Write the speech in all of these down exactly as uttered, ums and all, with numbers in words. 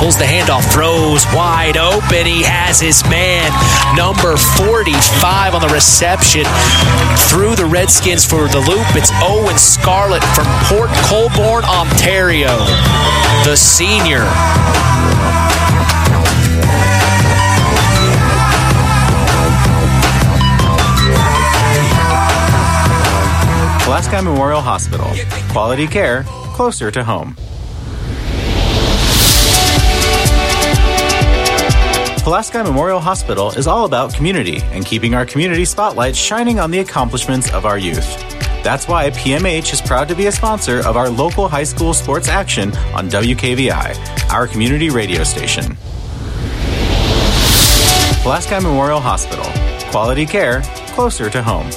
pulls the handoff, throws wide open. He has his man, number forty-five on the reception. Through the Redskins for the loop, it's Owen Scarlett from Port Colborne, Ontario, the senior. Pulaski Memorial Hospital. Quality care closer to home. Pulaski Memorial Hospital is all about community and keeping our community spotlight shining on the accomplishments of our youth. That's why P M H is proud to be a sponsor of our local high school sports action on W K V I, our community radio station. Pulaski Memorial Hospital. Quality care closer to home.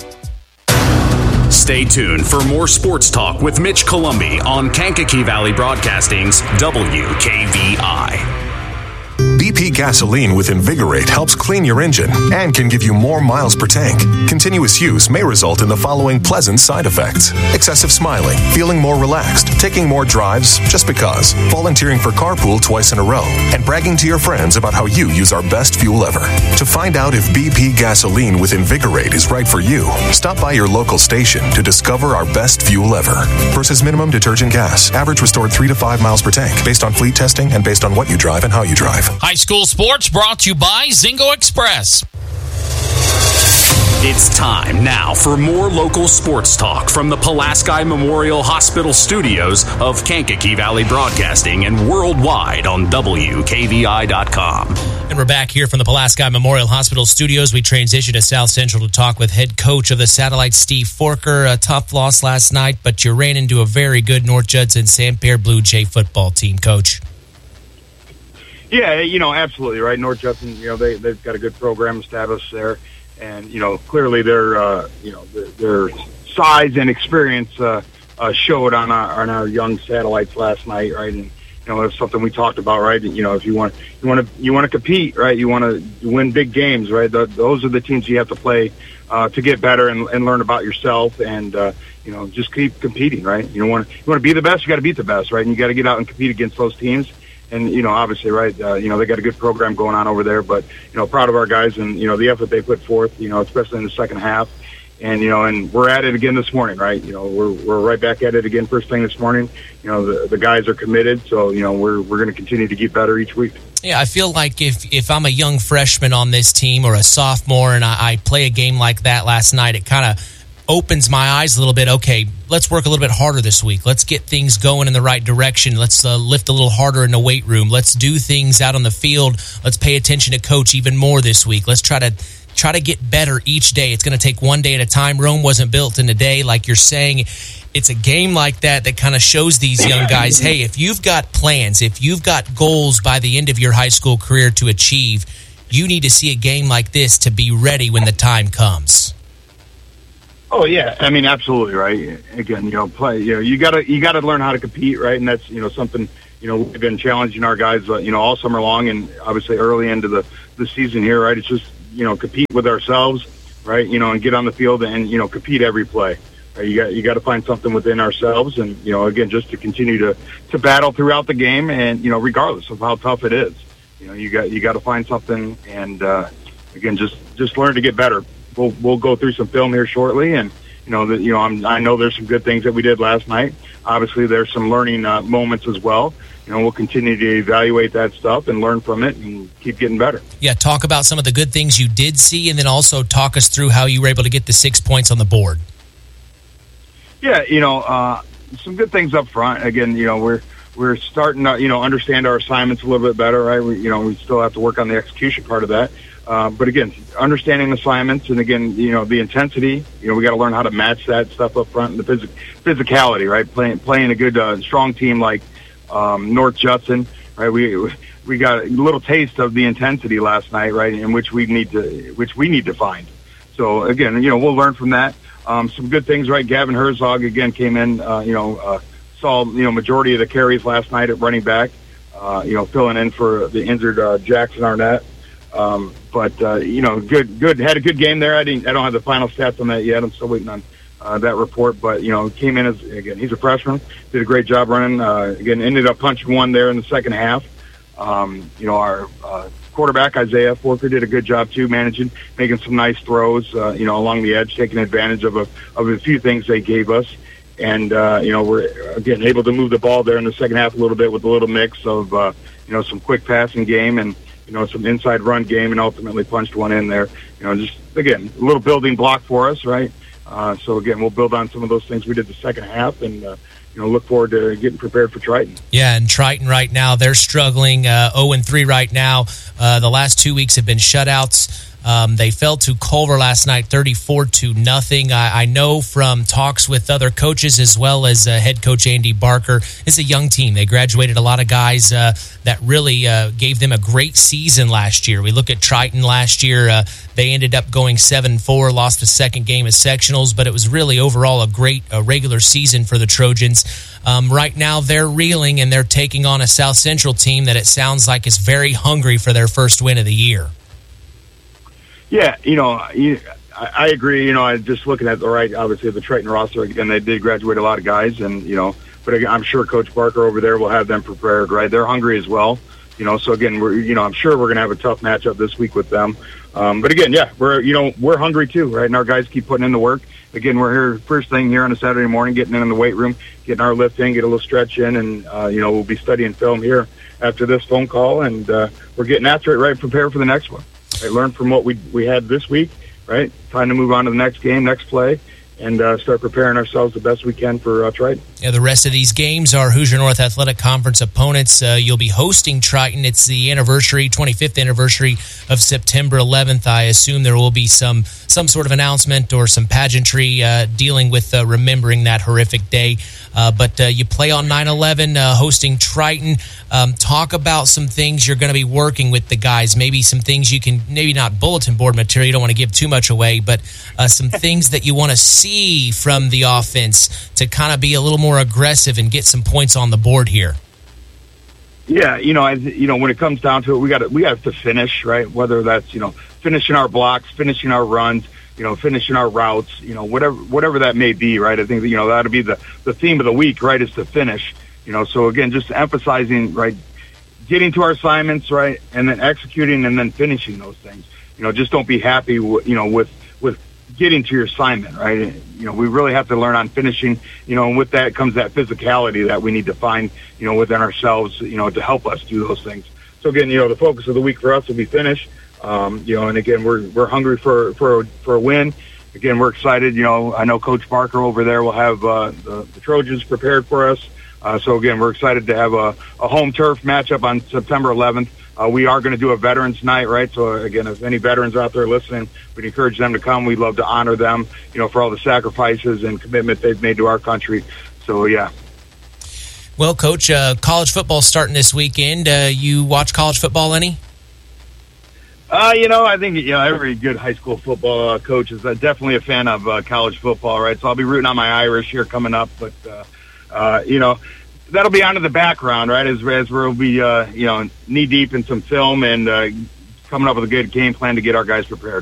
Stay tuned for more sports talk with Mitch Columbi on Kankakee Valley Broadcasting's W K V I. B P gasoline with Invigorate helps clean your engine and can give you more miles per tank. Continuous use may result in the following pleasant side effects: excessive smiling, feeling more relaxed, taking more drives just because, volunteering for carpool twice in a row, and bragging to your friends about how you use our best fuel ever. To find out if B P gasoline with Invigorate is right for you, stop by your local station to discover our best fuel ever. Versus minimum detergent gas. Average restored three to five miles per tank, based on fleet testing and based on what you drive and how you drive. High school sports brought to you by Zingo Express. It's time now for more local sports talk from the Pulaski Memorial Hospital studios of Kankakee Valley Broadcasting and worldwide on W K V I dot com. And we're back here from the Pulaski Memorial Hospital studios. We transition to South Central to talk with head coach of the Satellites, Steve Forker. A tough loss last night, but you ran into a very good North Judson Saint-Pierre Blue Jay football team, Coach. Yeah, you know, absolutely, right. North Judson, you know, they, they've got a good program established there. And, you know, clearly their, uh, you know, their, their size and experience uh, uh, showed on our, on our young Satellites last night, right? And, you know, it's something we talked about, right? You know, if you want, you want to, you want to compete, right? You want to win big games, right? The, those are the teams you have to play uh, to get better and, and learn about yourself, and uh, you know, just keep competing, right? You want to, you want to be the best, you got to beat the best, right? And you got to get out and compete against those teams. And, you know, obviously, right, uh, you know, they got a good program going on over there, but, you know, proud of our guys and, you know, the effort they put forth, you know, especially in the second half. And, you know, and we're at it again this morning, right? You know, we're we're right back at it again first thing this morning. You know, the the guys are committed, so, you know, we're we're going to continue to get better each week. Yeah, I feel like if, if I'm a young freshman on this team or a sophomore and I, I play a game like that last night, it kind of opens my eyes a little bit. Okay, let's work a little bit harder this week. Let's get things going in the right direction. Let's uh, lift a little harder in the weight room. Let's do things out on the field. Let's pay attention to coach even more this week. Let's try to try to get better each day. It's going to take one day at a time. Rome wasn't built in a day, like you're saying. It's a game like that that kind of shows these young guys, hey, if you've got plans, if you've got goals by the end of your high school career to achieve, you need to see a game like this to be ready when the time comes. Oh yeah, I mean, absolutely, right. Again, you know, play. You know, you gotta you gotta learn how to compete, right? And that's, you know, something, you know, we've been challenging our guys, uh, you know, all summer long, and obviously early into the the season here, right? It's just, you know, compete with ourselves, right? You know, and get on the field and, you know, compete every play. Right? You got you got to find something within ourselves, and, you know, again, just to continue to to battle throughout the game, and, you know, regardless of how tough it is, you know, you got you got to find something, and uh, again, just just learn to get better. We'll we'll go through some film here shortly, and, you know, that, you know, I'm, I know there's some good things that we did last night. Obviously, there's some learning uh, moments as well. You know, we'll continue to evaluate that stuff and learn from it and keep getting better. Yeah, talk about some of the good things you did see, and then also talk us through how you were able to get the six points on the board. Yeah, you know, uh, some good things up front. Again, you know, we're we're starting to, you know, understand our assignments a little bit better, right? We, you know, we still have to work on the execution part of that. Uh, but again, understanding assignments, and again, you know, the intensity, you know, we got to learn how to match that stuff up front, and the phys- physicality, right? Playing, playing a good, uh, strong team like, um, North Judson, right? We, we got a little taste of the intensity last night, right? In which we need to, which we need to find. So again, you know, we'll learn from that. Um, some good things, right? Gavin Herzog again came in, uh, you know, uh, saw, you know, majority of the carries last night at running back, uh, you know, filling in for the injured, uh, Jackson Arnett. Um, but, uh, you know, good, good, had a good game there. I didn't, I don't have the final stats on that yet. I'm still waiting on, uh, that report, but, you know, came in as, again, he's a freshman, did a great job running, uh, again, ended up punching one there in the second half. Um, you know, our uh, quarterback, Isaiah Forker, did a good job, too, managing, making some nice throws, uh, you know, along the edge, taking advantage of a, of a few things they gave us. And, uh, you know, we're, again, able to move the ball there in the second half a little bit with a little mix of, uh, you know, some quick passing game and, you know, some inside run game, and ultimately punched one in there. You know, just, again, a little building block for us, right? Uh, so, again, we'll build on some of those things we did the second half and, uh, you know, look forward to getting prepared for Triton. Yeah, and Triton right now, they're struggling, uh, oh and three right now. Uh, the last two weeks have been shutouts. Um, they fell to Culver last night, thirty-four to nothing. I, I know from talks with other coaches as well as uh, head coach Andy Barker, it's a young team. They graduated a lot of guys uh, that really uh, gave them a great season last year. We look at Triton last year. Uh, they ended up going seven and four, lost the second game of sectionals, but it was really overall a great uh, regular season for the Trojans. Um, right now, they're reeling, and they're taking on a South Central team that it sounds like is very hungry for their first win of the year. Yeah, you know, you, I, I agree. You know, I just looking at the right, obviously the Triton roster again. They did graduate a lot of guys, and you know, but again, I'm sure Coach Barker over there will have them prepared. Right, they're hungry as well. You know, so again, we're you know, I'm sure we're going to have a tough matchup this week with them. Um, but again, yeah, we're you know we're hungry too, right? And our guys keep putting in the work. Again, we're here first thing here on a Saturday morning, getting in the weight room, getting our lift in, get a little stretch in, and uh, you know we'll be studying film here after this phone call, and uh, we're getting after it. Right, prepare for the next one. Right, learn from what we we had this week, right? Time to move on to the next game, next play, and uh, start preparing ourselves the best we can for uh, Triton. Yeah, the rest of these games are Hoosier North Athletic Conference opponents. Uh, you'll be hosting Triton. It's the anniversary, twenty-fifth anniversary of September eleventh. I assume there will be some some sort of announcement or some pageantry uh, dealing with uh, remembering that horrific day. Uh, but uh, you play on nine eleven, uh, hosting Triton. Um, talk about some things you're going to be working with the guys. Maybe some things you can, maybe not bulletin board material, you don't want to give too much away, but uh, some things that you want to see from the offense to kind of be a little more aggressive and get some points on the board here. Yeah, you know, I, you know, when it comes down to it, we got we have to finish, right? Whether that's you know finishing our blocks, finishing our runs, you know, finishing our routes, you know, whatever whatever that may be, right? I think that, you know that'll be the the theme of the week, right? Is to finish, you know. So again, just emphasizing, right, getting to our assignments, right, and then executing and then finishing those things. You know, just don't be happy, w- you know, with with getting to your assignment, right? You know, we really have to learn on finishing, you know, and with that comes that physicality that we need to find, you know, within ourselves, you know, to help us do those things. So again, you know, the focus of the week for us will be finish, um, you know, and again, we're, we're hungry for, for, for a win. Again, we're excited. You know, I know Coach Barker over there will have uh, the, the Trojans prepared for us. Uh, so again, we're excited to have a, a home turf matchup on September eleventh. Uh, we are going to do a Veterans Night, right? So, again, if any veterans out there listening, we'd encourage them to come. We'd love to honor them, you know, for all the sacrifices and commitment they've made to our country. So, yeah. Well, Coach, uh, college football starting this weekend. Uh, you watch college football any? Uh, you know, I think, you know, every good high school football uh, coach is uh, definitely a fan of uh, college football, right? So I'll be rooting on my Irish here coming up. But, uh, uh, you know, that'll be onto the background, right, as, as we'll be, uh, you know, knee-deep in some film and uh, coming up with a good game plan to get our guys prepared.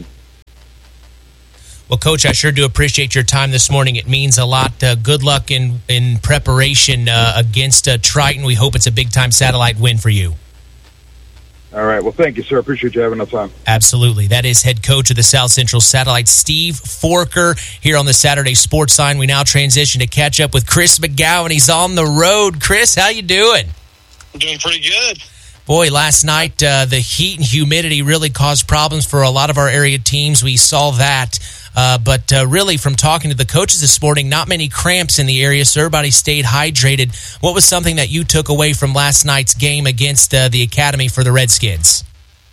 Well, Coach, I sure do appreciate your time this morning. It means a lot. Uh, good luck in, in preparation uh, against uh, Triton. We hope it's a big-time satellite win for you. All right. Well, thank you, sir. Appreciate you having us on. Absolutely. That is head coach of the South Central Satellite, Steve Forker, here on the Saturday Sports Line. We now transition to catch up with Chris McGowan. He's on the road. Chris, how you doing? I'm doing pretty good. Boy, last night uh, the heat and humidity really caused problems for a lot of our area teams. We saw that. Uh, but uh, really, from talking to the coaches this morning, not many cramps in the area, so everybody stayed hydrated. What was something that you took away from last night's game against uh, the Academy for the Redskins?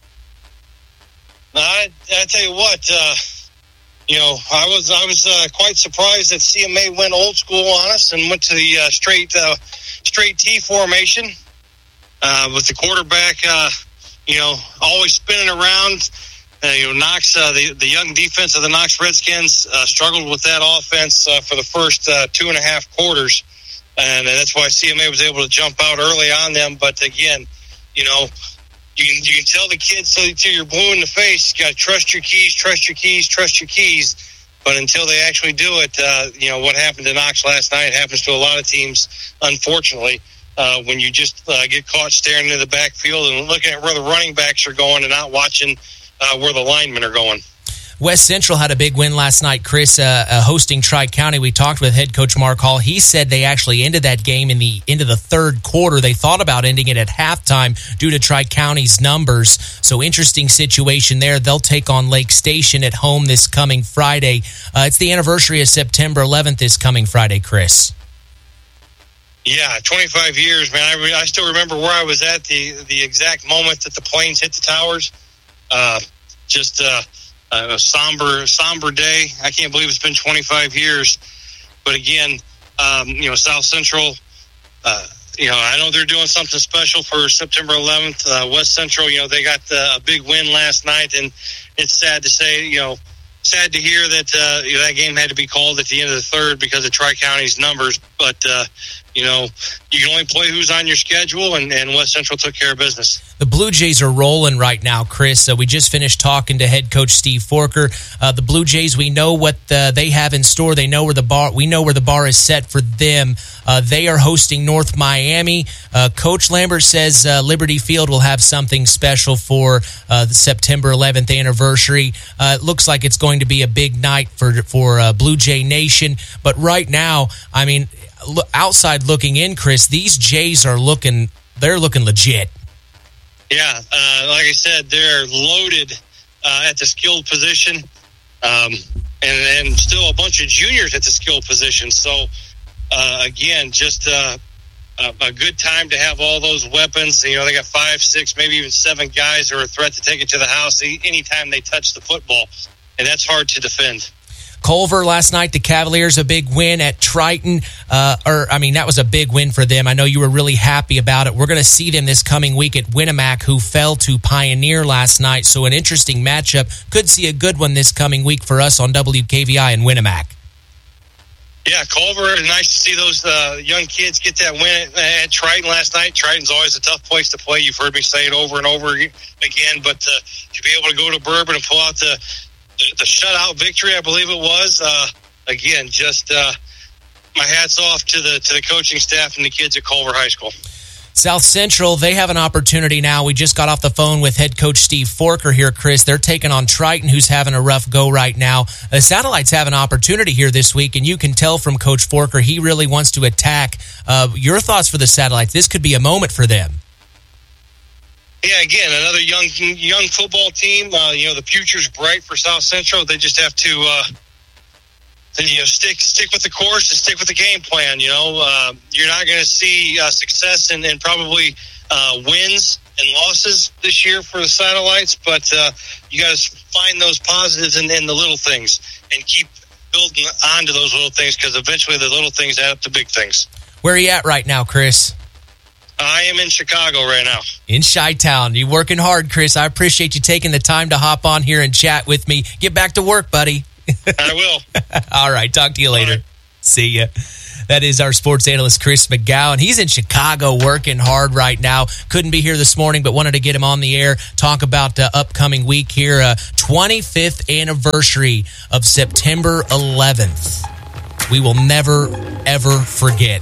I, I tell you what, uh, you know, I was I was uh, quite surprised that C M A went old school on us and went to the uh, straight uh, straight T formation uh, with the quarterback, uh, you know, always spinning around. Uh, you know, Knox, uh, the, the young defense of the Knox Redskins uh, struggled with that offense uh, for the first uh, two and a half quarters. And that's why C M A was able to jump out early on them. But again, you know, you can, you can tell the kids till you're blue in the face, you got to trust your keys, trust your keys, trust your keys. But until they actually do it, uh, you know, what happened to Knox last night happens to a lot of teams, unfortunately. uh, when you just uh, get caught staring into the backfield and looking at where the running backs are going and not watching uh, where the linemen are going. West Central had a big win last night, Chris, uh, uh, hosting Tri-County. We talked with head coach Mark Hall. He said they actually ended that game in the into the third quarter. They thought about ending it at halftime due to Tri-County's numbers. So interesting situation there. They'll take on Lake Station at home this coming Friday. Uh, it's the anniversary of September eleventh this coming Friday, Chris. Yeah, twenty-five years, man. I, re- I still remember where I was at the, the exact moment that the planes hit the towers. Uh, just... Uh, Uh, a somber, somber day. I can't believe it's been twenty-five years. But again, um, you know, South Central, uh, you know, I know they're doing something special for September eleventh. Uh, West Central, you know, they got uh, a big win last night, and it's sad to say, you know, sad to hear that uh, you know, that game had to be called at the end of the third because of Tri-County's numbers. But, uh, you know, you can only play who's on your schedule, and, and West Central took care of business. The Blue Jays are rolling right now, Chris. Uh, we just finished talking to head coach Steve Forker. Uh, the Blue Jays, we know what uh, they have in store. They know where the bar. We know where the bar is set for them. Uh, they are hosting North Miami. Uh, Coach Lambert says uh, Liberty Field will have something special for uh, the September eleventh anniversary. Uh, it looks like it's going to be a big night for for uh, Blue Jay Nation. But right now, I mean, look, outside looking in, Chris, these Jays are looking. They're looking legit. Yeah, uh, like I said, they're loaded uh, at the skilled position, um, and, and still a bunch of juniors at the skilled position. So, uh, again, just uh, a, a good time to have all those weapons. You know, they got five, six, maybe even seven guys who are a threat to take it to the house anytime they touch the football, and that's hard to defend. Culver last night, the Cavaliers, a big win at Triton. Uh, or, I mean, that was a big win for them. I know you were really happy about it. We're going to see them this coming week at Winnemac, who fell to Pioneer last night. So an interesting matchup. Could see a good one this coming week for us on W K V I and Winnemac. Yeah, Culver, nice to see those uh, young kids get that win at, at Triton last night. Triton's always a tough place to play. You've heard me say it over and over again. But uh, to be able to go to Bourbon and pull out the The, the shutout victory, I believe it was. Uh, again, just uh, my hat's off to the to the coaching staff and the kids at Culver High School. South Central, they have an opportunity now. We just got off the phone with head coach Steve Forker here, Chris. They're taking on Triton, who's having a rough go right now. The Satellites have an opportunity here this week, and you can tell from Coach Forker he really wants to attack. Uh, your thoughts for the Satellites? This could be a moment for them. Yeah, again, another young young football team. Uh, you know, the future's bright for South Central. They just have to, uh, you know, stick stick with the course and stick with the game plan. You know, uh, you're not going to see uh, success and, and probably uh, wins and losses this year for the Satellites, but uh, you got to find those positives in, in the little things and keep building on to those little things, because eventually the little things add up to big things. Where are you at right now, Chris? I am in Chicago right now. In Chi-Town. You're working hard, Chris. I appreciate you taking the time to hop on here and chat with me. Get back to work, buddy. I will. All right. Talk to you later. Right. See ya. That is our sports analyst, Chris McGowan. He's in Chicago working hard right now. Couldn't be here this morning, but wanted to get him on the air, talk about the uh, upcoming week here. Uh, twenty-fifth anniversary of September eleventh. We will never, ever forget.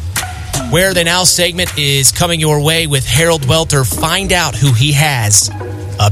Where the Now segment is coming your way with Harold Welter. Find out who he has